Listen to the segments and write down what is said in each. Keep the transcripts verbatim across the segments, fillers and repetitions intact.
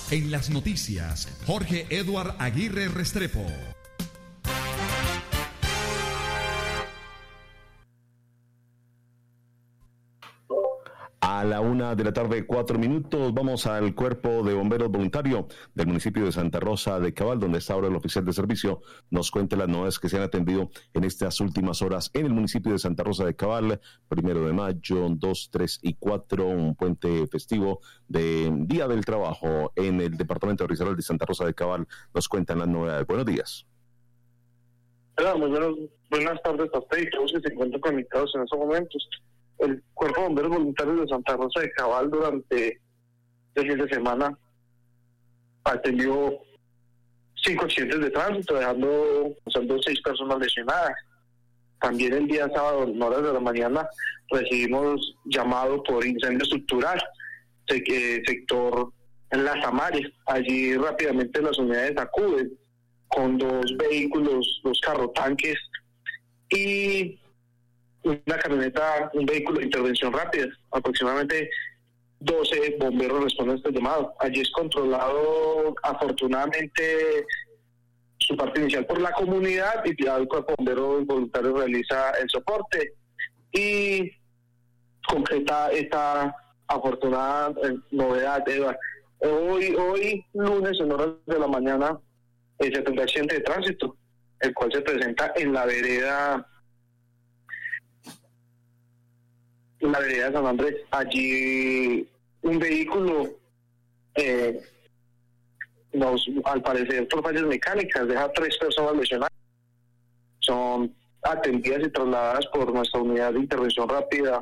En las noticias, Jorge Edward Aguirre Restrepo. A la una de la tarde, cuatro minutos, vamos al Cuerpo de Bomberos Voluntario del municipio de Santa Rosa de Cabal, donde está ahora el oficial de servicio nos cuenta las novedades que se han atendido en estas últimas horas en el municipio de Santa Rosa de Cabal. Primero de mayo, dos, tres y cuatro, un puente festivo de Día del Trabajo en el departamento de Risaralda de Santa Rosa de Cabal. Nos cuentan las novedades. Buenos días. Hola, muy buenos, buenas tardes a ustedes y todos que se encuentran conectados en estos momentos. El Cuerpo de Bomberos Voluntarios de Santa Rosa de Cabal durante el fin de semana atendió cinco accidentes de tránsito, dejando, dejando seis personas lesionadas. También el día sábado, en horas de la mañana, recibimos llamado por incendio estructural, sector en Las Amares. Allí rápidamente las unidades acuden con dos vehículos, dos carrotanques y una camioneta, un vehículo de intervención rápida. Aproximadamente doce bomberos responden a este llamado. Allí es controlado, afortunadamente, su parte inicial por la comunidad, y ya el Cuerpo de Bomberos Voluntarios realiza el soporte y concreta esta afortunada novedad, Eva. Hoy, hoy lunes, en horas de la mañana, se tendrá accidente de tránsito, el cual se presenta en la vereda en la vereda de San Andrés. Allí un vehículo, eh, nos, al parecer por fallas mecánicas, deja tres personas lesionadas. Son atendidas y trasladadas por nuestra unidad de intervención rápida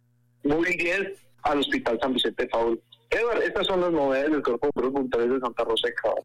muy bien al Hospital San Vicente de Paúl. Edward, estas son las novedades del Cuerpo de Bomberos Voluntarios de Santa Rosa de Cabal.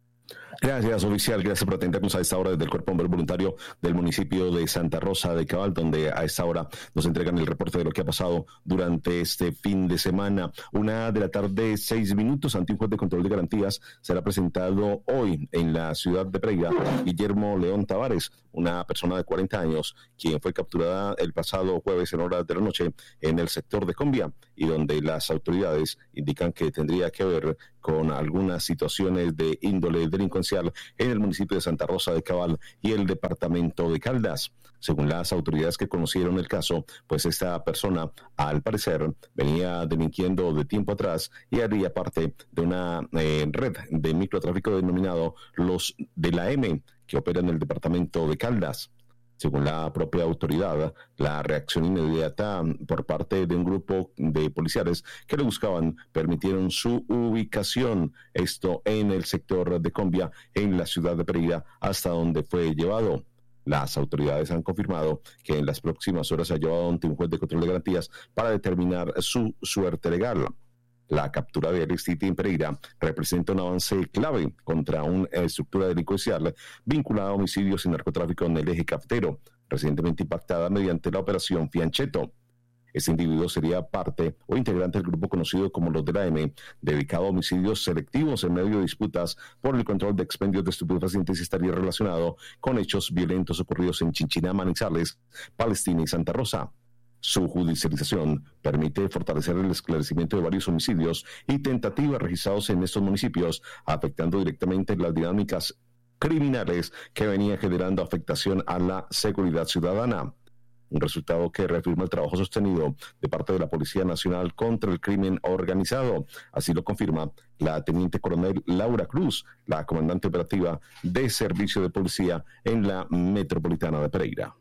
Gracias, oficial. Gracias por atendernos a esta hora desde el Cuerpo de Bomberos Voluntario del municipio de Santa Rosa de Cabal, donde a esta hora nos entregan el reporte de lo que ha pasado durante este fin de semana. Una de la tarde, seis minutos, ante un juez de control de garantías será presentado hoy en la ciudad de Pereira Guillermo León Tavares, una persona de cuarenta años, quien fue capturada el pasado jueves en horas de la noche en el sector de Combia, y donde las autoridades indican que tendría que ver con algunas situaciones de índole delincuencial en el municipio de Santa Rosa de Cabal y el departamento de Caldas. Según las autoridades que conocieron el caso, pues esta persona, al parecer, venía delinquiendo de tiempo atrás y haría parte de una eh, red de microtráfico denominado Los de la M, que opera en el departamento de Caldas. Según la propia autoridad, la reacción inmediata por parte de un grupo de policiales que lo buscaban permitieron su ubicación, esto en el sector de Combia, en la ciudad de Pereira, hasta donde fue llevado. Las autoridades han confirmado que en las próximas horas se ha llevado ante un juez de control de garantías para determinar su suerte legal. La captura de Aristide en Pereira representa un avance clave contra una estructura delincuencial vinculada a homicidios y narcotráfico en el eje cafetero, recientemente impactada mediante la operación Fianchetto. Este individuo sería parte o integrante del grupo conocido como Los de la M, dedicado a homicidios selectivos en medio de disputas por el control de expendios de estupefacientes, y estaría relacionado con hechos violentos ocurridos en Chinchiná, Manizales, Palestina y Santa Rosa. Su judicialización permite fortalecer el esclarecimiento de varios homicidios y tentativas registrados en estos municipios, afectando directamente las dinámicas criminales que venían generando afectación a la seguridad ciudadana. Un resultado que reafirma el trabajo sostenido de parte de la Policía Nacional contra el crimen organizado. Así lo confirma la teniente coronel Laura Cruz, la comandante operativa de Servicio de Policía en la Metropolitana de Pereira.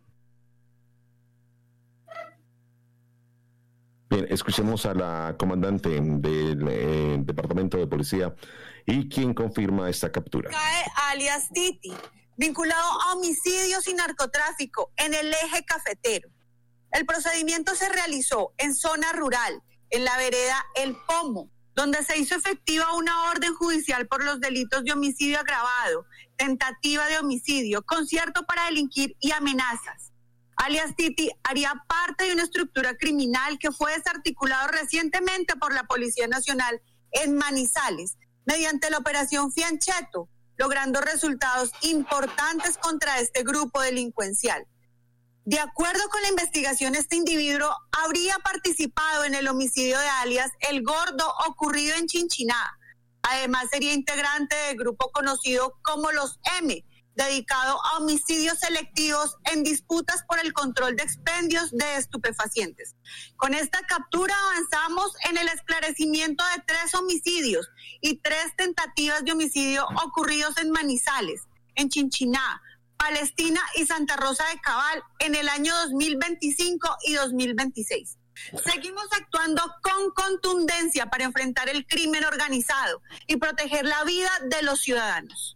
Bien, escuchemos a la comandante del eh, Departamento de Policía y quien confirma esta captura. Cae alias Titi, vinculado a homicidios y narcotráfico en el eje cafetero. El procedimiento se realizó en zona rural, en la vereda El Pomo, donde se hizo efectiva una orden judicial por los delitos de homicidio agravado, tentativa de homicidio, concierto para delinquir y amenazas. Alias Titi haría parte de una estructura criminal que fue desarticulado recientemente por la Policía Nacional en Manizales, mediante la operación Fianchetto, logrando resultados importantes contra este grupo delincuencial. De acuerdo con la investigación, este individuo habría participado en el homicidio de alias El Gordo ocurrido en Chinchiná, Además, sería integrante del grupo conocido como los M, dedicado a homicidios selectivos en disputas por el control de expendios de estupefacientes. Con esta captura avanzamos en el esclarecimiento de tres homicidios y tres tentativas de homicidio ocurridos en Manizales, en Chinchiná, Palestina y Santa Rosa de Cabal en el año dos mil veinticinco y dos mil veintiséis. Seguimos actuando con contundencia para enfrentar el crimen organizado y proteger la vida de los ciudadanos.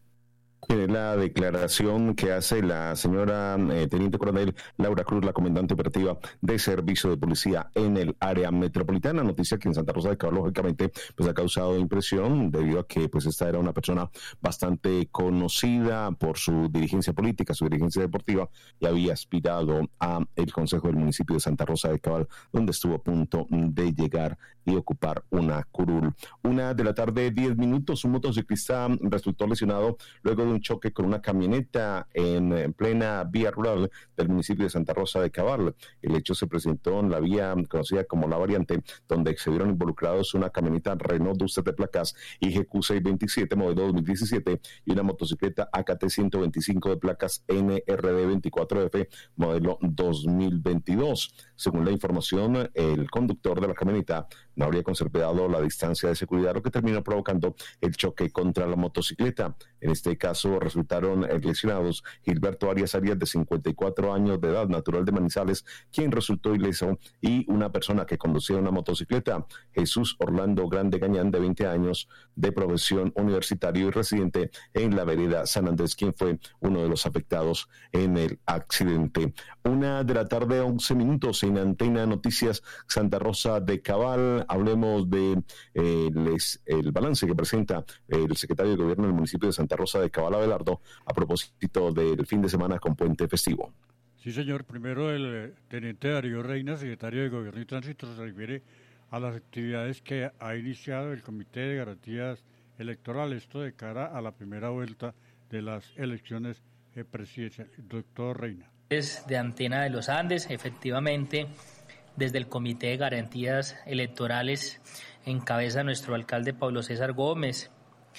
La declaración que hace la señora eh, Teniente Coronel Laura Cruz, la comandante operativa de Servicio de Policía en el área metropolitana. Noticia que en Santa Rosa de Cabal, lógicamente, pues ha causado impresión debido a que pues esta era una persona bastante conocida por su dirigencia política, su dirigencia deportiva, y había aspirado a el Consejo del Municipio de Santa Rosa de Cabal, donde estuvo a punto de llegar y ocupar una curul. Una de la tarde, diez minutos, un motociclista resultó lesionado luego de un choque con una camioneta en, en plena vía rural del municipio de Santa Rosa de Cabal. El hecho se presentó en la vía conocida como La Variante, donde se vieron involucrados una camioneta Renault Duster de placas I G Q seiscientos veintisiete, modelo dos mil diecisiete, y una motocicleta A K T ciento veinticinco de placas N R D veinticuatro F, modelo dos mil veintidós. Según la información, el conductor de la camioneta no habría conservado la distancia de seguridad, lo que terminó provocando el choque contra la motocicleta. En este caso resultaron lesionados Gilberto Arias Arias, de cincuenta y cuatro años de edad, natural de Manizales, quien resultó ileso, y una persona que conducía una motocicleta, Jesús Orlando Grande Gañán, de veinte años, de profesión universitario y residente en la vereda San Andrés, quien fue uno de los afectados en el accidente. Una de la tarde, once minutos, en Antena Noticias Santa Rosa de Cabal. Hablemos de eh, les, el balance que presenta el secretario de Gobierno del municipio de Santa Rosa de Cabal, Abelardo, a propósito del fin de semana con puente festivo. Sí, señor. Primero, el teniente Darío Reina, secretario de Gobierno y Tránsito, se refiere a las actividades que ha iniciado el Comité de Garantías Electorales, esto de cara a la primera vuelta de las elecciones presidenciales. Doctor Reina. De Antena de los Andes, efectivamente, desde el Comité de Garantías Electorales encabeza nuestro alcalde Pablo César Gómez,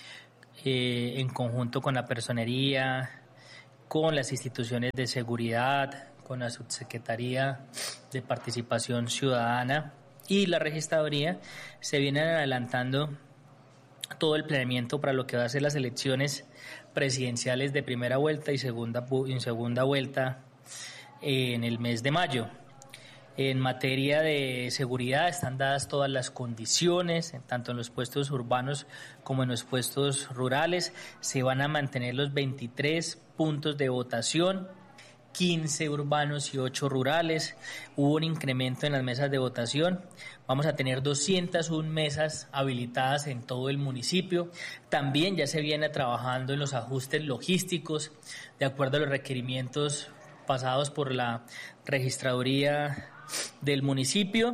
eh, en conjunto con la personería, con las instituciones de seguridad, con la Subsecretaría de Participación Ciudadana y la Registraduría, se vienen adelantando todo el planeamiento para lo que va a ser las elecciones presidenciales de primera vuelta y segunda, y segunda vuelta en el mes de mayo. En materia de seguridad están dadas todas las condiciones, tanto en los puestos urbanos como en los puestos rurales. Se van a mantener los veintitrés puntos de votación, quince urbanos y ocho rurales. Hubo un incremento en las mesas de votación. Vamos a tener doscientas una mesas habilitadas en todo el municipio. También ya se viene trabajando en los ajustes logísticos de acuerdo a los requerimientos pasados por la registraduría del municipio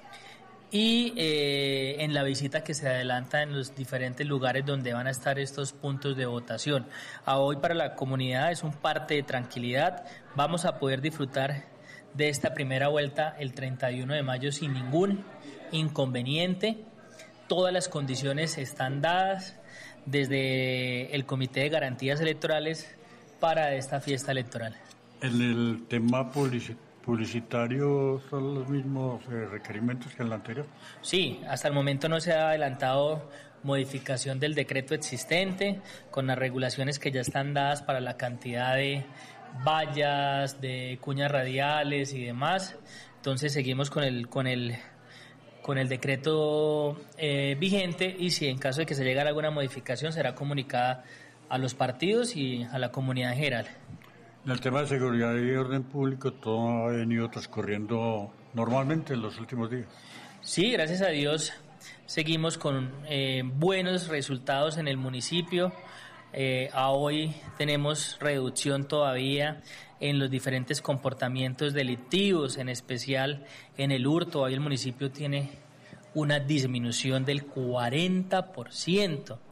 y eh, en la visita que se adelanta en los diferentes lugares donde van a estar estos puntos de votación. A hoy para la comunidad es un parte de tranquilidad. Vamos a poder disfrutar de esta primera vuelta el treinta y uno de mayo sin ningún inconveniente. Todas las condiciones están dadas desde el Comité de Garantías Electorales para esta fiesta electoral. En el tema publicitario, ¿son los mismos eh, requerimientos que en el anterior? Sí, hasta el momento no se ha adelantado modificación del decreto existente, con las regulaciones que ya están dadas para la cantidad de vallas, de cuñas radiales y demás. Entonces seguimos con el con el con el decreto eh, vigente, y si en caso de que se llegue a alguna modificación será comunicada a los partidos y a la comunidad en general. En el tema de seguridad y orden público, todo ha venido transcurriendo normalmente en los últimos días. Sí, gracias a Dios seguimos con eh, buenos resultados en el municipio. Eh, a hoy tenemos reducción todavía en los diferentes comportamientos delictivos, en especial en el hurto. Hoy el municipio tiene una disminución del cuarenta por ciento.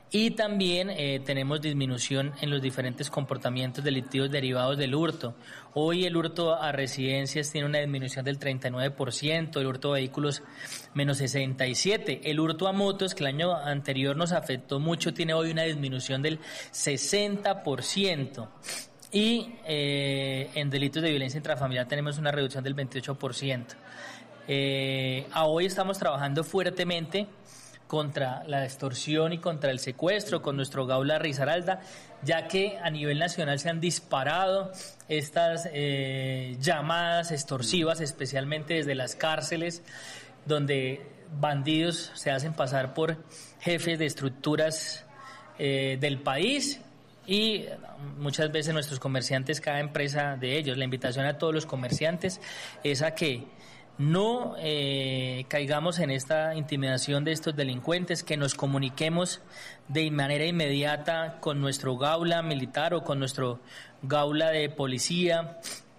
Y también eh, tenemos disminución en los diferentes comportamientos delictivos derivados del hurto. Hoy el hurto a residencias tiene una disminución del treinta y nueve por ciento, el hurto a vehículos menos sesenta y siete por ciento, el hurto a motos, que el año anterior nos afectó mucho, tiene hoy una disminución del sesenta por ciento. Y eh, en delitos de violencia intrafamiliar tenemos una reducción del veintiocho por ciento. Eh, a hoy estamos trabajando fuertemente contra la extorsión y contra el secuestro con nuestro Gaula Risaralda, ya que a nivel nacional se han disparado estas eh, llamadas extorsivas, especialmente desde las cárceles, donde bandidos se hacen pasar por jefes de estructuras eh, del país y muchas veces nuestros comerciantes caen presa de ellos. La invitación a todos los comerciantes es a que no eh, caigamos en esta intimidación de estos delincuentes, que nos comuniquemos de manera inmediata con nuestro Gaula militar o con nuestro Gaula de policía,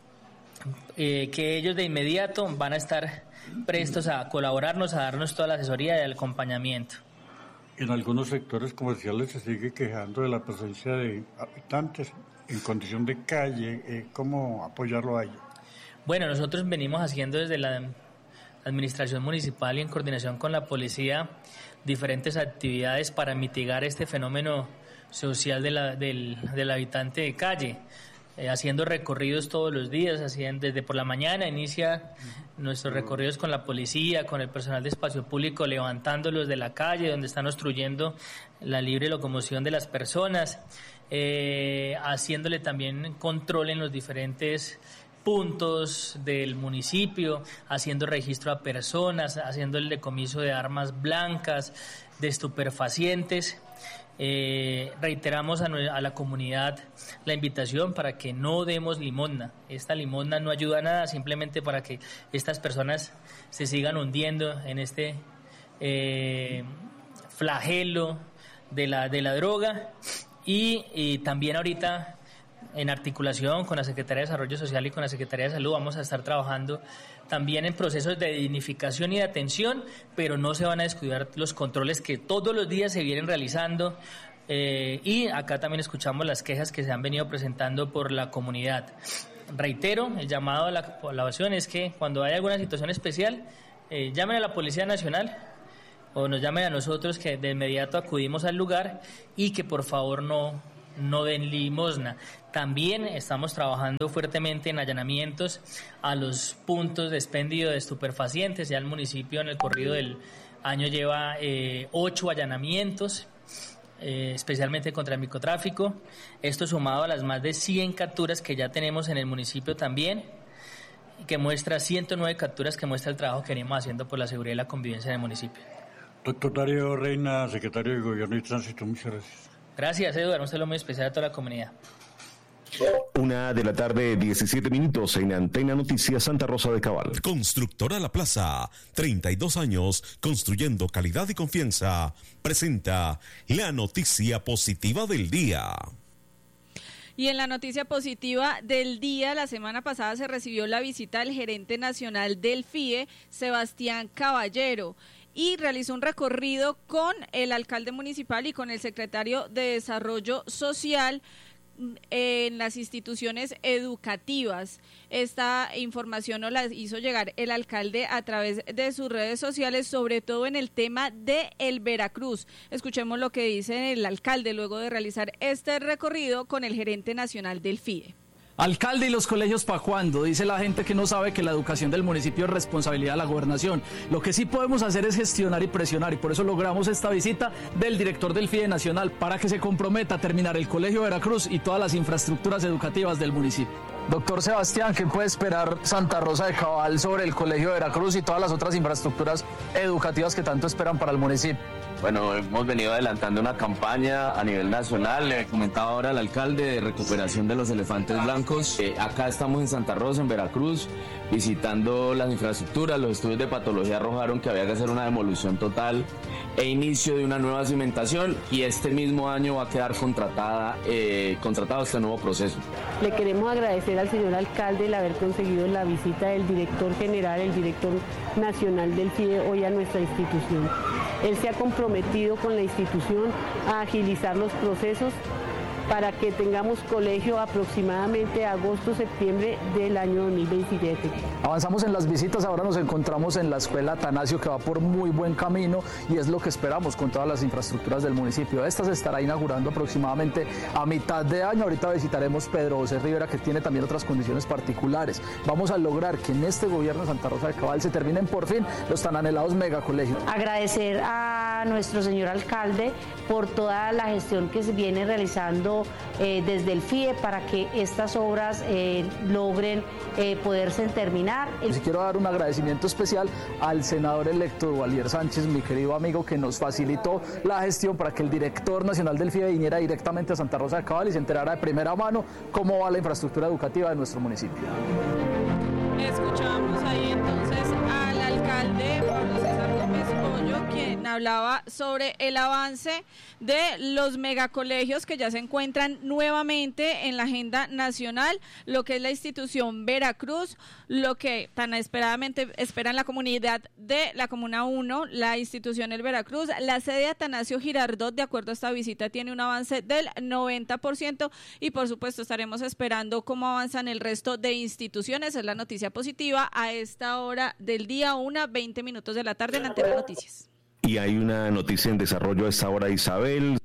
eh, que ellos de inmediato van a estar prestos a colaborarnos, a darnos toda la asesoría y el acompañamiento. En algunos sectores comerciales se sigue quejando de la presencia de habitantes en condición de calle. Eh, ¿Cómo apoyarlo a ellos? Bueno, nosotros venimos haciendo desde la administración municipal y en coordinación con la policía diferentes actividades para mitigar este fenómeno social de la, del, del habitante de calle, eh, haciendo recorridos todos los días, haciendo, desde por la mañana inicia nuestros recorridos con la policía, con el personal de espacio público, levantándolos de la calle donde están obstruyendo la libre locomoción de las personas, eh, haciéndole también control en los diferentes puntos del municipio, haciendo registro a personas, haciendo el decomiso de armas blancas, de estupefacientes. Eh, reiteramos a, a la comunidad la invitación para que no demos limosna. Esta limosna no ayuda a nada, simplemente para que estas personas se sigan hundiendo en este eh, flagelo de la, de la droga y, y también ahorita, en articulación con la Secretaría de Desarrollo Social y con la Secretaría de Salud, vamos a estar trabajando también en procesos de dignificación y de atención, pero no se van a descuidar los controles que todos los días se vienen realizando. Eh, y acá también escuchamos las quejas que se han venido presentando por la comunidad. Reitero, el llamado a la población es que cuando haya alguna situación especial, eh, llamen a la Policía Nacional o nos llamen a nosotros, que de inmediato acudimos al lugar, y que por favor no... no den limosna. También estamos trabajando fuertemente en allanamientos a los puntos de expendio de estupefacientes. Ya el municipio en el corrido del año lleva eh, ocho allanamientos, eh, especialmente contra el microtráfico. Esto sumado a las más de cien capturas que ya tenemos en el municipio también, que muestra ciento nueve capturas, que muestra el trabajo que venimos haciendo por la seguridad y la convivencia en el municipio. Doctor Darío Reina, secretario de Gobierno y Tránsito, muchas gracias. Gracias, Eduardo. Un saludo muy especial a toda la comunidad. Una de la tarde, diecisiete minutos, en Antena Noticias Santa Rosa de Cabal. Constructora La Plaza, treinta y dos años construyendo calidad y confianza, presenta la noticia positiva del día. Y en la noticia positiva del día, la semana pasada se recibió la visita del gerente nacional del F I E, Sebastián Caballero, y realizó un recorrido con el alcalde municipal y con el secretario de Desarrollo Social en las instituciones educativas. Esta información nos la hizo llegar el alcalde a través de sus redes sociales, sobre todo en el tema de el Veracruz. Escuchemos lo que dice el alcalde luego de realizar este recorrido con el gerente nacional del F I E. Alcalde, ¿y los colegios para cuándo? Dice la gente que no sabe que la educación del municipio es responsabilidad de la gobernación. Lo que sí podemos hacer es gestionar y presionar, y por eso logramos esta visita del director del F I E Nacional para que se comprometa a terminar el Colegio Veracruz y todas las infraestructuras educativas del municipio. Doctor Sebastián, ¿qué puede esperar Santa Rosa de Cabal sobre el Colegio Veracruz y todas las otras infraestructuras educativas que tanto esperan para el municipio? Bueno, hemos venido adelantando una campaña a nivel nacional, le comentaba ahora al alcalde, de recuperación de los elefantes blancos. Eh, acá estamos en Santa Rosa, en Veracruz, visitando las infraestructuras. Los estudios de patología arrojaron que había que hacer una demolición total e inicio de una nueva cimentación, y este mismo año va a quedar contratada, eh, contratado este nuevo proceso. Le queremos agradecer al señor alcalde el haber conseguido la visita del director general, el director nacional del F I E hoy a nuestra institución. Él se ha comprometido con la institución a agilizar los procesos para que tengamos colegio aproximadamente agosto-septiembre del año dos mil veintisiete. Avanzamos en las visitas, ahora nos encontramos en la escuela Atanasio, que va por muy buen camino y es lo que esperamos con todas las infraestructuras del municipio. Esta se estará inaugurando aproximadamente a mitad de año. Ahorita visitaremos Pedro José Rivera, que tiene también otras condiciones particulares. Vamos a lograr que en este gobierno de Santa Rosa de Cabal se terminen por fin los tan anhelados megacolegios. Agradecer a nuestro señor alcalde por toda la gestión que se viene realizando Eh, desde el F I E para que estas obras eh, logren eh, poderse terminar. Y quiero dar un agradecimiento especial al senador electo Duvalier Sánchez, mi querido amigo, que nos facilitó la gestión para que el director nacional del F I E viniera directamente a Santa Rosa de Cabal y se enterara de primera mano cómo va la infraestructura educativa de nuestro municipio. Escuchamos ahí entonces al alcalde Pablo César Gómez Pollo, quien hablaba sobre el avance de los megacolegios que ya se encuentran nuevamente en la agenda nacional, lo que es la institución Veracruz, lo que tan esperadamente esperan la comunidad de la Comuna uno, la institución El Veracruz, la sede Atanasio Girardot, de acuerdo a esta visita, tiene un avance del noventa por ciento y por supuesto estaremos esperando cómo avanzan el resto de instituciones. Es la noticia positiva a esta hora del día, una veinte minutos de la tarde en Antena Noticias. Y hay una noticia en desarrollo a esta hora, Isabel,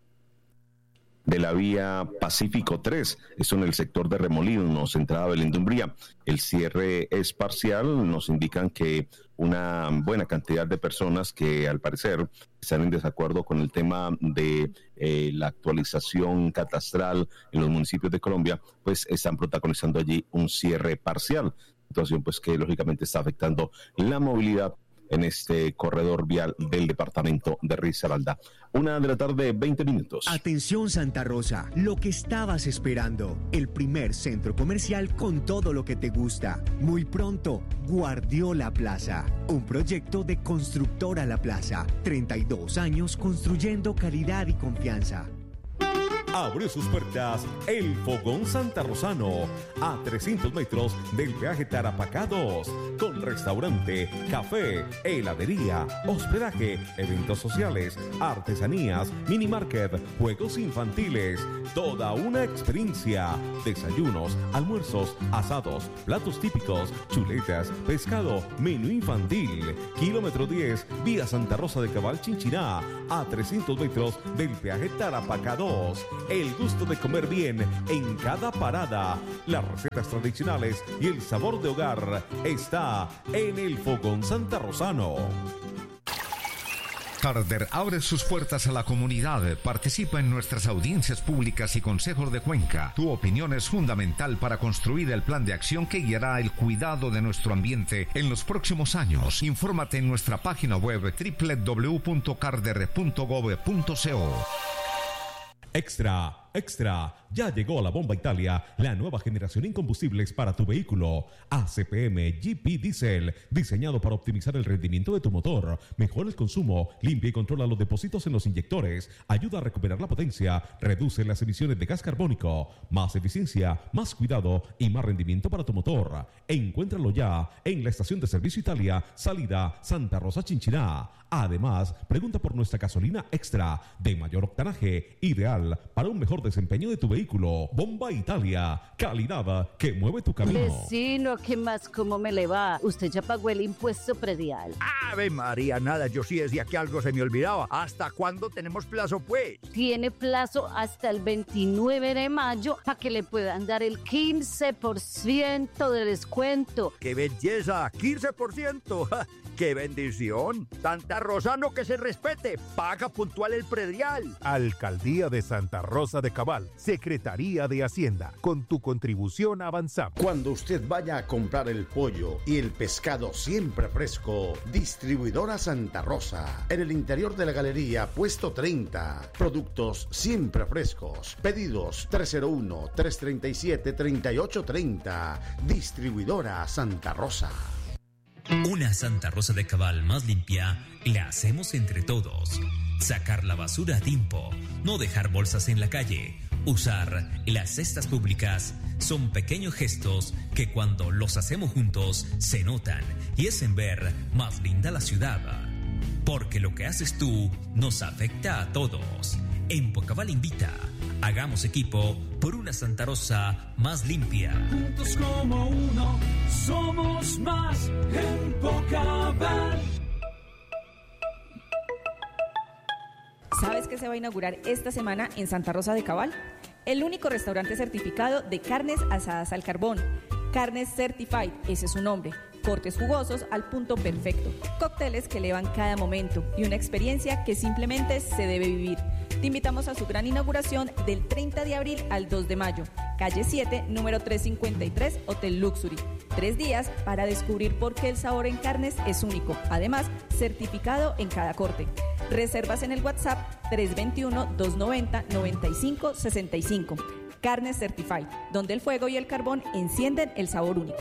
de la vía Pacífico tres, esto en el sector de Remolinos, entrada a Belén de Umbría. El cierre es parcial, nos indican que una buena cantidad de personas que al parecer están en desacuerdo con el tema de eh, la actualización catastral en los municipios de Colombia, pues están protagonizando allí un cierre parcial, situación pues que lógicamente está afectando la movilidad en este corredor vial del departamento de Risaralda. Una de la tarde, veinte minutos. Atención Santa Rosa, lo que estabas esperando, el primer centro comercial con todo lo que te gusta. Muy pronto, Guardiola Plaza, un proyecto de Constructora La Plaza, treinta y dos años construyendo calidad y confianza. Abrió sus puertas el Fogón Santarrosano, a trescientos metros del peaje Tarapacá dos, con restaurante, café, heladería, hospedaje, eventos sociales, artesanías, mini market, juegos infantiles, toda una experiencia, desayunos, almuerzos, asados, platos típicos, chuletas, pescado, menú infantil, kilómetro diez, vía Santa Rosa de Cabal Chinchiná, a trescientos metros del peaje Tarapacá dos. El gusto de comer bien en cada parada. Las recetas tradicionales y el sabor de hogar está en el Fogón Santarrosano. Carder abre sus puertas a la comunidad, participa en nuestras audiencias públicas y consejos de Cuenca. Tu opinión es fundamental para construir el plan de acción que guiará el cuidado de nuestro ambiente en los próximos años. Infórmate en nuestra página web doble u doble u doble u punto carder punto gov punto co. Extra, extra, ya llegó a la Bomba Italia la nueva generación en combustibles para tu vehículo. A C P M G P Diesel, diseñado para optimizar el rendimiento de tu motor, mejora el consumo, limpia y controla los depósitos en los inyectores, ayuda a recuperar la potencia, reduce las emisiones de gas carbónico, más eficiencia, más cuidado y más rendimiento para tu motor. Encuéntralo ya en la estación de servicio Italia, salida Santa Rosa Chinchiná. Además, pregunta por nuestra gasolina extra de mayor octanaje, ideal para un mejor desempeño de tu vehículo. Bomba Italia, calidad que mueve tu camino. Vecino, ¿qué más? ¿Cómo me le va? ¿Usted ya pagó el impuesto predial? Ave María, nada, yo sí decía que algo se me olvidaba. ¿Hasta cuándo tenemos plazo, pues? Tiene plazo hasta el veintinueve de mayo para que le puedan dar el quince por ciento de descuento. ¡Qué belleza! ¡quince por ciento! ¡Qué bendición! Santa Rosano que se respete, paga puntual el predial. Alcaldía de Santa Rosa de Cabal, Secretaría de Hacienda, con tu contribución avanzamos. Cuando usted vaya a comprar el pollo y el pescado siempre fresco, Distribuidora Santa Rosa, en el interior de la galería, puesto treinta, productos siempre frescos, pedidos tres cero uno, tres tres siete, tres ocho tres cero, Distribuidora Santa Rosa. Una Santa Rosa de Cabal más limpia la hacemos entre todos. Sacar la basura a tiempo, no dejar bolsas en la calle, usar las cestas públicas son pequeños gestos que cuando los hacemos juntos se notan y hacen ver más linda la ciudad. porque lo que haces tú nos afecta a todos. En Pocabal invita, hagamos equipo por una Santa Rosa más limpia. Juntos como uno, somos más en Pocabal. ¿Sabes qué se va a inaugurar esta semana en Santa Rosa de Cabal? El único restaurante certificado de carnes asadas al carbón. Carnes Certified, ese es su nombre. Cortes jugosos al punto perfecto. Cócteles que elevan cada momento y una experiencia que simplemente se debe vivir. Te invitamos a su gran inauguración del treinta de abril al dos de mayo. Calle siete, número trescientos cincuenta y tres, Hotel Luxury. Tres días para descubrir por qué el sabor en carnes es único. Además, certificado en cada corte. Reservas en el WhatsApp tres dos uno, dos nueve cero, nueve cinco seis cinco. Carnes Certified, donde el fuego y el carbón encienden el sabor único.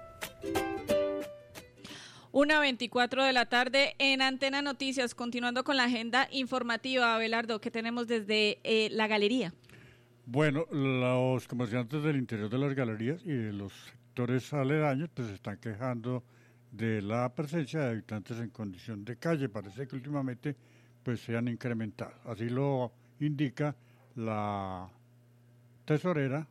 una veinticuatro de la tarde en Antena Noticias, continuando con la agenda informativa. Abelardo, ¿qué tenemos desde eh, la galería? Bueno, los comerciantes del interior de las galerías y de los sectores aledaños pues se están quejando de la presencia de habitantes en condición de calle. Parece que últimamente pues se han incrementado. Así lo indica la tesorera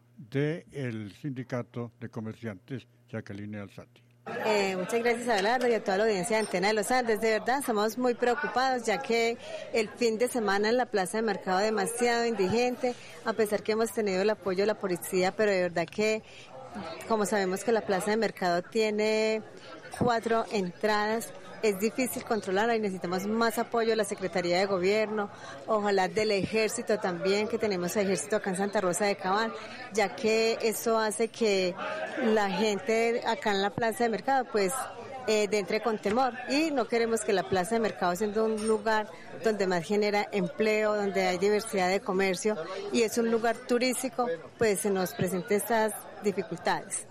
del Sindicato de Comerciantes, Jacqueline Alzati. Eh, muchas gracias a Abelardo y a toda la audiencia de Antena de los Andes. De verdad estamos muy preocupados ya que el fin de semana en la plaza de mercado demasiado indigente, a pesar que hemos tenido el apoyo de la policía, pero de verdad que como sabemos que la plaza de mercado tiene cuatro entradas, es difícil controlarla y necesitamos más apoyo de la Secretaría de Gobierno, ojalá del Ejército también, que tenemos Ejército acá en Santa Rosa de Cabal, ya que eso hace que la gente acá en la plaza de mercado pues eh, entre con temor, y no queremos que la plaza de mercado siendo un lugar donde más genera empleo, donde hay diversidad de comercio y es un lugar turístico, pues se nos presenten estas dificultades.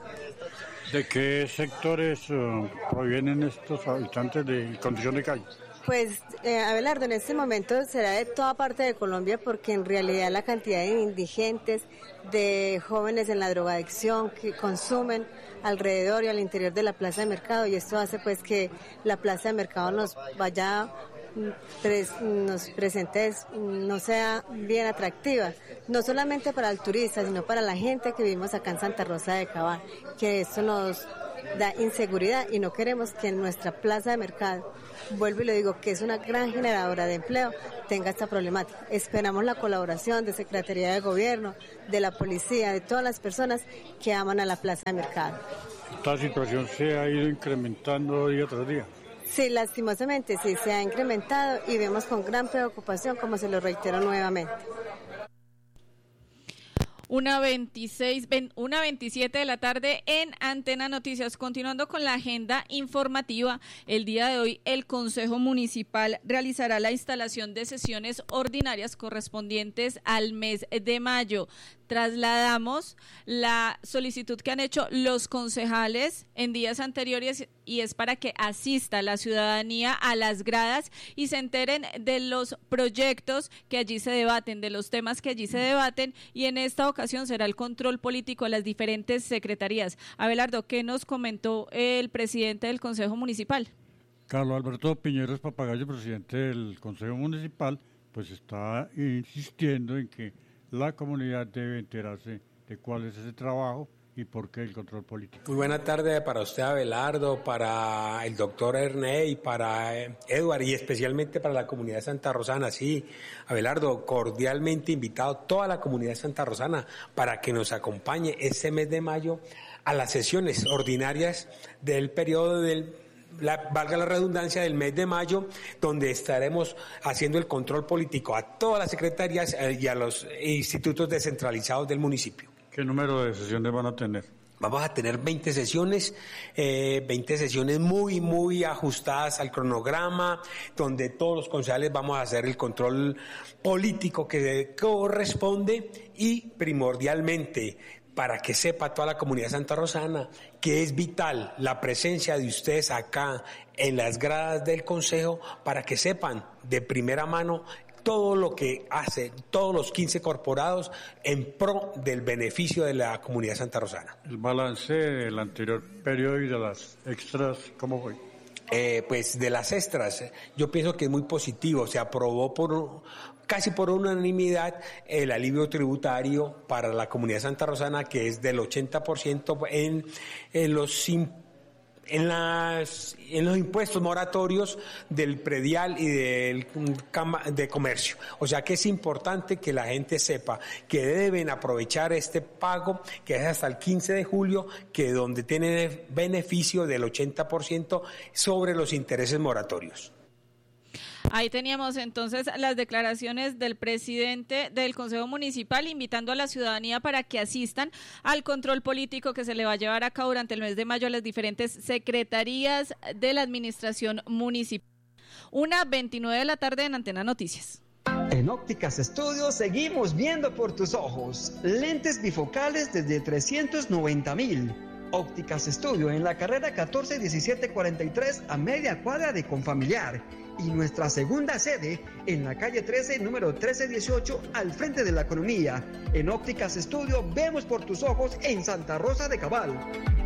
¿De qué sectores uh, provienen estos habitantes de condición de calle? Pues, eh, Abelardo, en este momento será de toda parte de Colombia porque en realidad la cantidad de indigentes, de jóvenes en la drogadicción que consumen alrededor y al interior de la plaza de mercado, y esto hace pues que la plaza de mercado nos vaya Pres, nos presentes no sea bien atractiva, no solamente para el turista, sino para la gente que vivimos acá en Santa Rosa de Cabal, que esto nos da inseguridad y no queremos que en nuestra plaza de mercado, vuelvo y lo digo, que es una gran generadora de empleo, tenga esta problemática. Esperamos la colaboración de Secretaría de Gobierno, de la policía, de todas las personas que aman a la plaza de mercado. Esta situación se ha ido incrementando día tras día. Sí, lastimosamente sí, se ha incrementado y vemos con gran preocupación, como se lo reitero nuevamente. Una veintiséis, una veintisiete de la tarde en Antena Noticias. Continuando con la agenda informativa, el día de hoy el Consejo Municipal realizará la instalación de sesiones ordinarias correspondientes al mes de mayo. Trasladamos la solicitud que han hecho los concejales en días anteriores y es para que asista la ciudadanía a las gradas y se enteren de los proyectos que allí se debaten, de los temas que allí se debaten, y en esta ocasión será el control político a las diferentes secretarías. Abelardo, ¿qué nos comentó el presidente del Consejo Municipal? Carlos Alberto Piñeros Papagayo, presidente del Consejo Municipal, pues está insistiendo en que la comunidad debe enterarse de cuál es ese trabajo y por qué el control político. Muy buena tarde para usted, Abelardo, para el doctor Erney, para Eduard y especialmente para la comunidad santarrosana. Sí, Abelardo, cordialmente invitado toda la comunidad santarrosana para que nos acompañe este mes de mayo a las sesiones ordinarias del periodo del La, valga la redundancia, del mes de mayo, donde estaremos haciendo el control político a todas las secretarías y a los institutos descentralizados del municipio. ¿Qué número de sesiones van a tener? Vamos a tener veinte sesiones, eh, veinte sesiones muy, muy ajustadas al cronograma, donde todos los concejales vamos a hacer el control político que corresponde y primordialmente, para que sepa toda la comunidad santarrosana que es vital la presencia de ustedes acá en las gradas del Consejo, para que sepan de primera mano todo lo que hacen todos los quince corporados en pro del beneficio de la comunidad santarrosana. El balance del anterior periodo y de las extras, ¿cómo fue? eh, pues de las extras. Yo pienso que es muy positivo. Se aprobó por casi por unanimidad el alivio tributario para la comunidad santarrosana, que es del ochenta por ciento en, en los impuestos. En, las, en los impuestos moratorios del predial y del de comercio. O sea que es importante que la gente sepa que deben aprovechar este pago, que es hasta el quince de julio, que donde tienen beneficio del ochenta por ciento sobre los intereses moratorios. Ahí teníamos entonces las declaraciones del presidente del Consejo Municipal invitando a la ciudadanía para que asistan al control político que se le va a llevar a cabo durante el mes de mayo a las diferentes secretarías de la administración municipal. Una veintinueve de la tarde en Antena Noticias. En Ópticas Estudio seguimos viendo por tus ojos. Lentes bifocales desde trescientos noventa mil. Ópticas Estudio en la carrera catorce diecisiete cuarenta y tres a media cuadra de Confamiliar. Y nuestra segunda sede en la calle trece, número trece dieciocho, al frente de la economía. En Ópticas Estudio vemos por tus ojos en Santa Rosa de Cabal.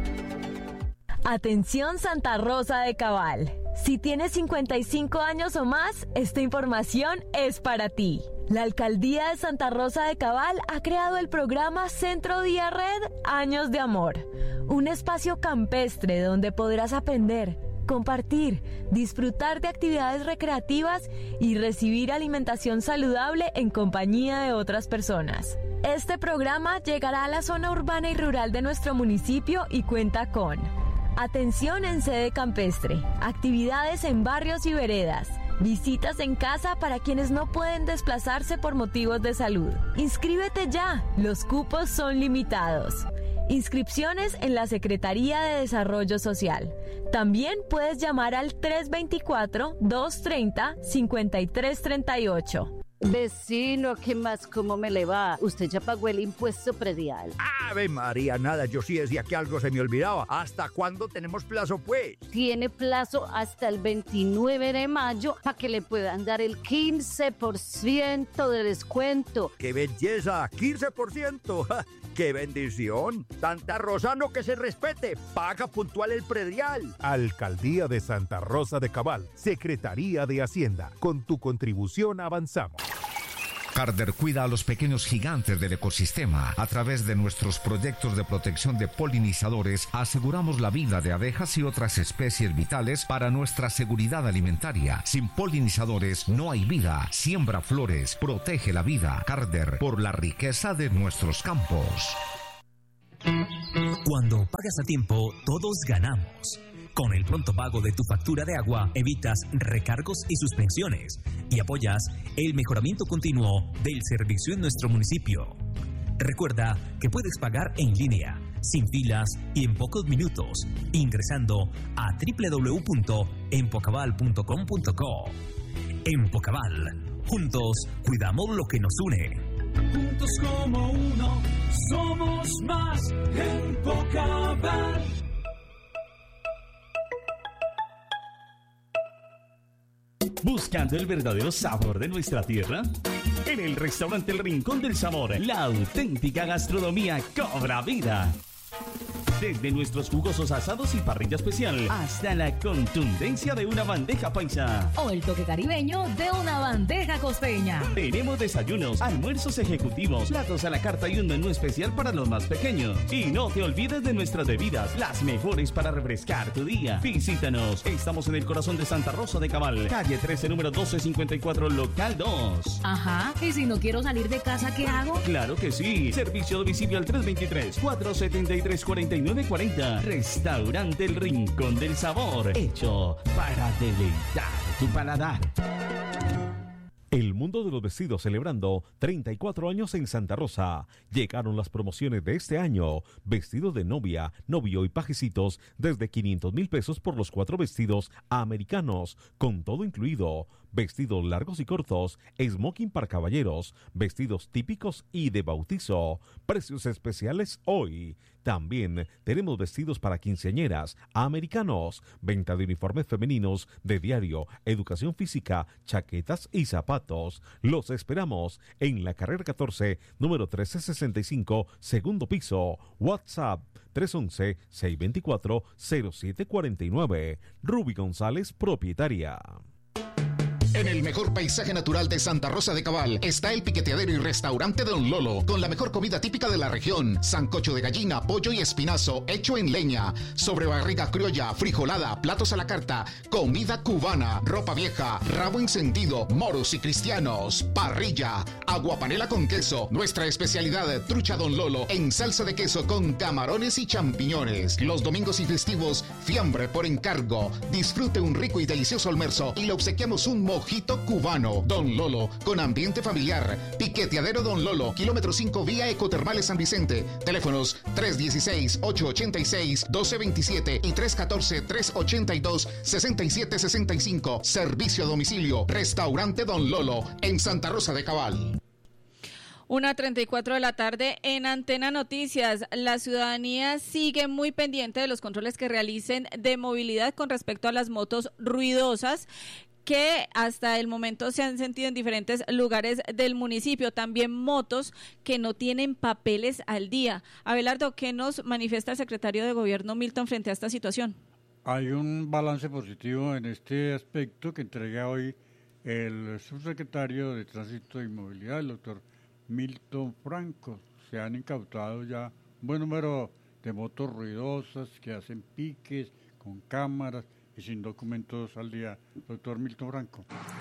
Atención Santa Rosa de Cabal. Si tienes cincuenta y cinco años o más, esta información es para ti. La Alcaldía de Santa Rosa de Cabal ha creado el programa Centro Día Red Años de Amor, un espacio campestre donde podrás aprender, compartir, disfrutar de actividades recreativas y recibir alimentación saludable en compañía de otras personas. Este programa llegará a la zona urbana y rural de nuestro municipio y cuenta con atención en sede campestre, actividades en barrios y veredas, visitas en casa para quienes no pueden desplazarse por motivos de salud. Inscríbete ya, los cupos son limitados. Inscripciones en la Secretaría de Desarrollo Social. También puedes llamar al tres veinticuatro, doscientos treinta, cincuenta y tres treinta y ocho. Vecino, ¿qué más? ¿Cómo me le va? Usted ya pagó el impuesto predial. Ave María, nada, yo sí decía que algo se me olvidaba. ¿Hasta cuándo tenemos plazo, pues? Tiene plazo hasta el veintinueve de mayo para que le puedan dar el quince por ciento de descuento. ¡Qué belleza! ¡quince por ciento! ¡Qué bendición! Santa Rosano que se respete, paga puntual el predial. Alcaldía de Santa Rosa de Cabal, Secretaría de Hacienda. Con tu contribución avanzamos. Carder cuida a los pequeños gigantes del ecosistema. A través de nuestros proyectos de protección de polinizadores, aseguramos la vida de abejas y otras especies vitales para nuestra seguridad alimentaria. Sin polinizadores no hay vida. Siembra flores, protege la vida. Carder, por la riqueza de nuestros campos. Cuando pagas a tiempo, todos ganamos. Con el pronto pago de tu factura de agua, evitas recargos y suspensiones y apoyas el mejoramiento continuo del servicio en nuestro municipio. Recuerda que puedes pagar en línea, sin filas y en pocos minutos, ingresando a doble u doble u doble u punto empocabal punto com punto co. Empocabal, juntos cuidamos lo que nos une. Juntos como uno, somos más Empocabal. ¿Buscando el verdadero sabor de nuestra tierra? En el restaurante El Rincón del Sabor, la auténtica gastronomía cobra vida. Desde nuestros jugosos asados y parrilla especial hasta la contundencia de una bandeja paisa. O el toque caribeño de una bandeja costeña. Tenemos desayunos, almuerzos ejecutivos, platos a la carta y un menú especial para los más pequeños. Y no te olvides de nuestras bebidas, las mejores para refrescar tu día. Visítanos. Estamos en el corazón de Santa Rosa de Cabal, calle trece, número doce cincuenta y cuatro, local dos. Ajá. ¿Y si no quiero salir de casa, qué hago? Claro que sí. Servicio domicilio al tres veintitrés, cuatrocientos setenta y tres, cuarenta y nueve cuarenta. Restaurante El Rincón del Sabor, hecho para deleitar tu paladar. El mundo de los vestidos celebrando treinta y cuatro años en Santa Rosa. Llegaron las promociones de este año. Vestidos de novia, novio y pajecitos desde quinientos mil pesos por los cuatro vestidos americanos, con todo incluido. Vestidos largos y cortos, smoking para caballeros, vestidos típicos y de bautizo. Precios especiales hoy. También tenemos vestidos para quinceañeras, americanos, venta de uniformes femeninos de diario, educación física, chaquetas y zapatos. Los esperamos en la carrera catorce, número trece sesenta y cinco, segundo piso. WhatsApp tres once, seiscientos veinticuatro, cero siete cuarenta y nueve. Ruby González, propietaria. En el mejor paisaje natural de Santa Rosa de Cabal está el piqueteadero y restaurante Don Lolo, con la mejor comida típica de la región: sancocho de gallina, pollo y espinazo hecho en leña, sobrebarriga criolla, frijolada, platos a la carta, comida cubana, ropa vieja, rabo encendido, moros y cristianos, parrilla, aguapanela con queso, nuestra especialidad trucha Don Lolo en salsa de queso con camarones y champiñones. Los domingos y festivos, fiambre por encargo. Disfrute un rico y delicioso almuerzo y le obsequiamos un mojito cubano. Don Lolo, con ambiente familiar. Piqueteadero Don Lolo, kilómetro cinco, vía Ecotermales San Vicente. Teléfonos tres uno seis, ocho ocho seis, uno dos dos siete y tres uno cuatro, tres ocho dos, seis siete seis cinco. Servicio a domicilio. Restaurante Don Lolo, en Santa Rosa de Cabal. una treinta y cuatro de la tarde en Antena Noticias. La ciudadanía sigue muy pendiente de los controles que realicen de movilidad con respecto a las motos ruidosas, que hasta el momento se han sentido en diferentes lugares del municipio. También motos que no tienen papeles al día. Abelardo, ¿qué nos manifiesta el secretario de Gobierno Milton frente a esta situación? Hay un balance positivo en este aspecto que entrega hoy el subsecretario de Tránsito y Movilidad, el doctor Milton Franco. Se han incautado ya un buen número de motos ruidosas que hacen piques con cámaras y sin documentos al día. Doctor Milton Franco.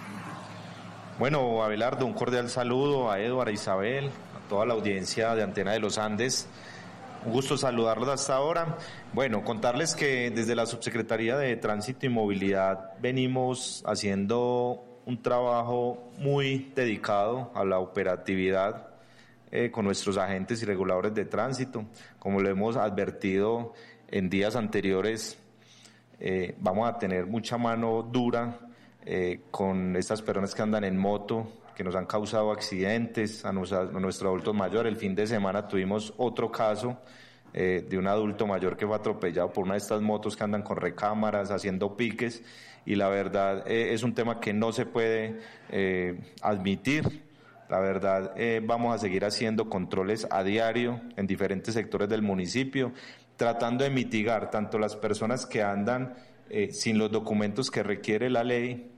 Bueno, Abelardo, un cordial saludo a Eduardo, a Isabel, a toda la audiencia de Antena de los Andes. Un gusto saludarlos hasta ahora. Bueno, contarles que desde la Subsecretaría de Tránsito y Movilidad venimos haciendo un trabajo muy dedicado a la operatividad eh, con nuestros agentes y reguladores de tránsito. Como lo hemos advertido en días anteriores, Eh, vamos a tener mucha mano dura eh, con estas personas que andan en moto, que nos han causado accidentes a, nos, a nuestros adultos mayores. El fin de semana tuvimos otro caso eh, de un adulto mayor que fue atropellado por una de estas motos que andan con recámaras, haciendo piques, y la verdad eh, es un tema que no se puede eh, admitir. La verdad, eh, vamos a seguir haciendo controles a diario en diferentes sectores del municipio, tratando de mitigar tanto las personas que andan eh, sin los documentos que requiere la ley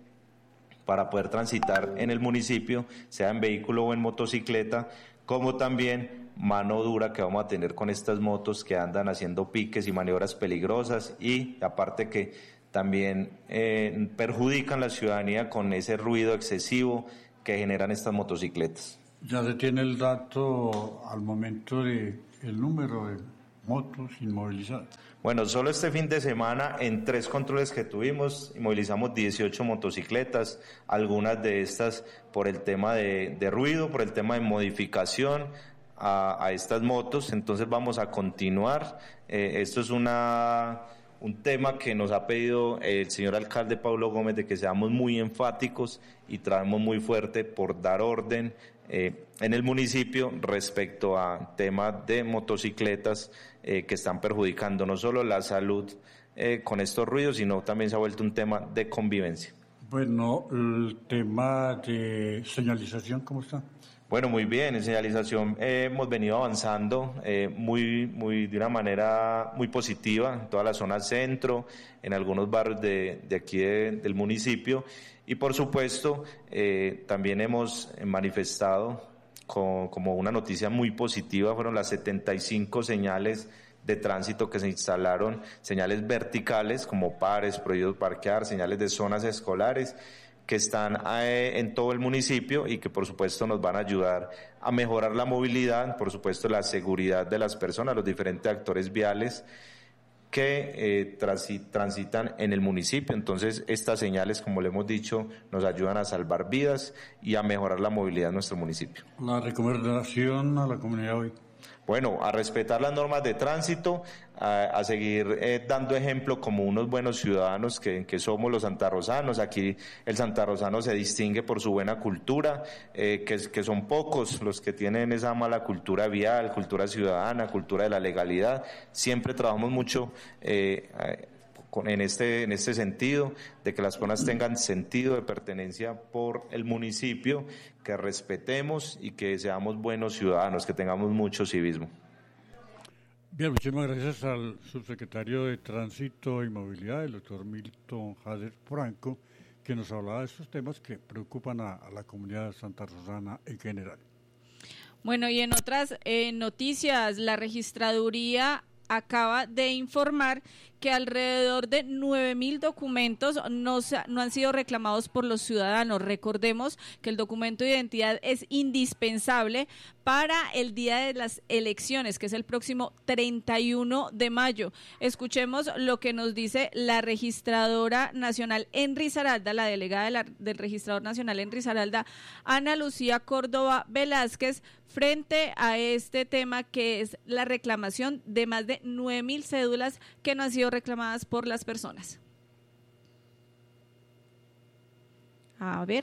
para poder transitar en el municipio, sea en vehículo o en motocicleta, como también mano dura que vamos a tener con estas motos que andan haciendo piques y maniobras peligrosas, y aparte que también eh, perjudican la ciudadanía con ese ruido excesivo que generan estas motocicletas. Ya se tiene el dato al momento de el número de motos inmovilizadas. Bueno, solo este fin de semana, en tres controles que tuvimos, inmovilizamos dieciocho motocicletas, algunas de estas por el tema de, de ruido, por el tema de modificación a, a estas motos. Entonces vamos a continuar. Eh, esto es una un tema que nos ha pedido el señor alcalde Pablo Gómez, de que seamos muy enfáticos y traemos muy fuerte por dar orden eh, en el municipio respecto a temas de motocicletas eh, que están perjudicando no solo la salud eh, con estos ruidos, sino también se ha vuelto un tema de convivencia. Bueno, el tema de señalización, ¿cómo está? Bueno, muy bien, en señalización eh, hemos venido avanzando eh, muy, muy de una manera muy positiva en toda la zona centro, en algunos barrios de, de aquí de, del municipio, y por supuesto eh, también hemos manifestado con, como una noticia muy positiva, fueron las setenta y cinco señales de tránsito que se instalaron, señales verticales como pares, prohibido parquear, señales de zonas escolares, que están eh, en todo el municipio y que por supuesto nos van a ayudar a mejorar la movilidad, por supuesto la seguridad de las personas, los diferentes actores viales que eh, transitan en el municipio. Entonces estas señales, como le hemos dicho, nos ayudan a salvar vidas y a mejorar la movilidad en nuestro municipio. La recomendación a la comunidad hoy. Bueno, a respetar las normas de tránsito, a, a seguir eh, dando ejemplo como unos buenos ciudadanos que, que somos los santarrosanos. Aquí el santarrosano se distingue por su buena cultura, eh, que, que son pocos los que tienen esa mala cultura vial, cultura ciudadana, cultura de la legalidad. Siempre trabajamos mucho eh, en este, en este sentido, de que las personas tengan sentido de pertenencia por el municipio, que respetemos y que seamos buenos ciudadanos, que tengamos mucho civismo. Bien, muchísimas gracias al subsecretario de Tránsito y Movilidad, el doctor Milton Jader Franco, que nos hablaba de estos temas que preocupan a, a la comunidad santarrosana en general. Bueno, y en otras eh, noticias, la registraduría acaba de informar que alrededor de nueve mil documentos no, no han sido reclamados por los ciudadanos. Recordemos que el documento de identidad es indispensable para el día de las elecciones, que es el próximo treinta y uno de mayo. Escuchemos lo que nos dice la registradora nacional en Risaralda, la delegada de la, del registrador nacional en Risaralda, Ana Lucía Córdoba Velázquez, frente a este tema que es la reclamación de más de nueve mil cédulas que no han sido reclamadas por las personas. A ver.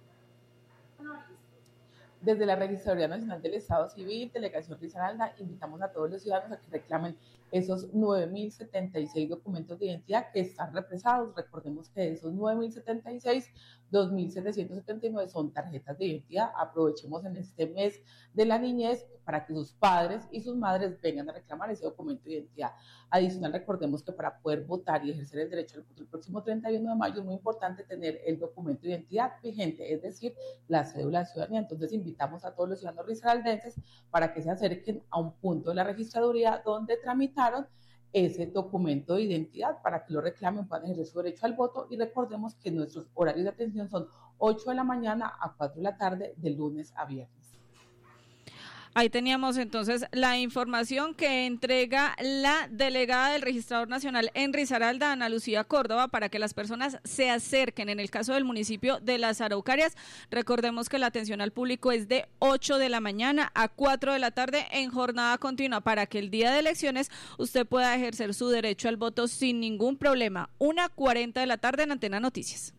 Desde la Registraduría Nacional del Estado Civil, Delegación Risaralda, invitamos a todos los ciudadanos a que reclamen esos nueve mil setenta y seis documentos de identidad que están represados. Recordemos que de esos nueve mil setenta y seis, dos mil setecientos setenta y nueve son tarjetas de identidad. Aprovechemos en este mes de la niñez para que sus padres y sus madres vengan a reclamar ese documento de identidad. Adicional, recordemos que para poder votar y ejercer el derecho al voto el próximo treinta y uno de mayo es muy importante tener el documento de identidad vigente, es decir, la cédula de ciudadanía. Entonces, invitamos a todos los ciudadanos risaraldenses para que se acerquen a un punto de la registraduría donde tramitaron ese documento de identidad para que lo reclamen, puedan ejercer su derecho al voto. Y recordemos que nuestros horarios de atención son ocho de la mañana a cuatro de la tarde, de lunes a viernes. Ahí teníamos entonces la información que entrega la delegada del Registrador Nacional en Risaralda, Ana Lucía Córdoba, para que las personas se acerquen. En el caso del municipio de Las Araucarias, recordemos que la atención al público es de ocho de la mañana a cuatro de la tarde en jornada continua, para que el día de elecciones usted pueda ejercer su derecho al voto sin ningún problema. una cuarenta de la tarde en Antena Noticias.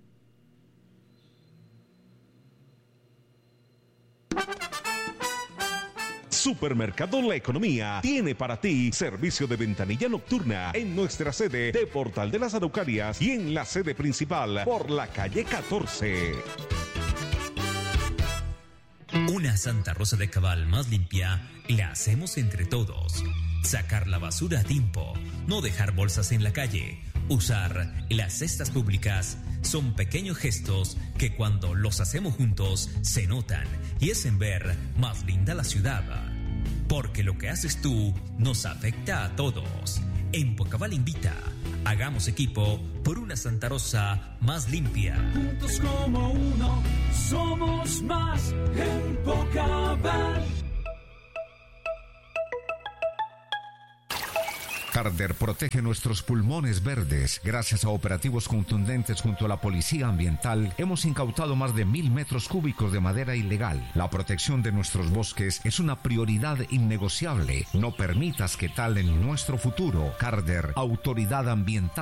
Supermercado La Economía tiene para ti servicio de ventanilla nocturna en nuestra sede de Portal de las Araucarias y en la sede principal por la calle catorce. Una Santa Rosa de Cabal más limpia la hacemos entre todos. Sacar la basura a tiempo, no dejar bolsas en la calle, usar las cestas públicas son pequeños gestos que cuando los hacemos juntos se notan y hacen ver más linda la ciudad. Porque lo que haces tú nos afecta a todos. En Pocabal invita, hagamos equipo por una Santa Rosa más limpia. Juntos como uno, somos más en Pocabal. Carder protege nuestros pulmones verdes. Gracias a operativos contundentes junto a la Policía Ambiental, hemos incautado más de mil metros cúbicos de madera ilegal. La protección de nuestros bosques es una prioridad innegociable. No permitas que talen nuestro futuro. Carder, Autoridad Ambiental.